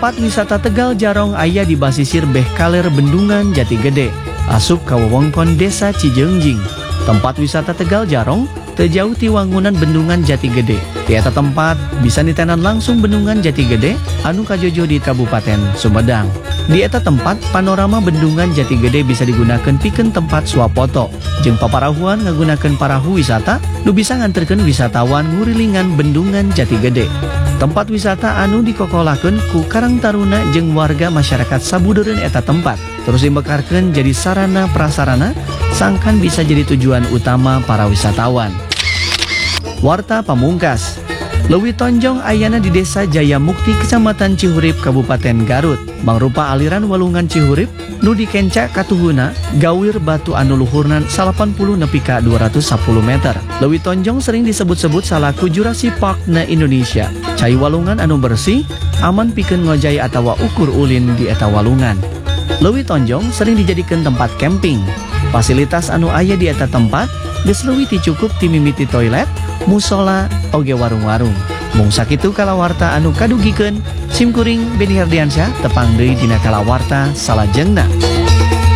Tempat wisata Tegal Jarong aya di basisir beh kaler Bendungan Jati Gede, asup ka wewengkon Desa Cijeungjing. Tempat wisata Tegal Jarong teu jauh ti wangunan Bendungan Jati Gede. Di eta tempat bisa ditenan langsung Bendungan Jati Gede anu kajojo di Kabupaten Sumedang. Di eta tempat panorama Bendungan Jati Gede bisa digunakan pikeun tempat swapoto jeung paparahuan ngagunakeun parahu wisata nu bisa nganterkeun wisatawan ngurilingan Bendungan Jati Gede. Tempat wisata anu dikokolakeun ku Karang Taruna jeung warga masyarakat sabudeureun eta tempat terus dimekarkeun jadi sarana prasarana sangkan bisa jadi tujuan utama para wisatawan. Warta pamungkas. Leuwih tonjong ayana di Desa Jaya Mukti Kecamatan Cihurip Kabupaten Garut mangrupa aliran walungan Cihurip nu dikencak katuhuna gawir batu anu luhurna 80 nepi ka 210 meter. Leuwih tonjong sering disebut-sebut salaku Jurassic Park na Indonesia. Cai walungan anu bersih aman pikeun ngojay atawa ukur ulin di eta walungan. Leuwih tonjong sering dijadikan tempat camping. Fasilitas anu aya di eta tempat geus leuwih ti cukup ti mimiti toilet, musola, oge warung-warung. Mung sakitu kalawarta anu kadugikeun, simkuring Beni Herdiansyah tepang deui dina kalawarta salajengna.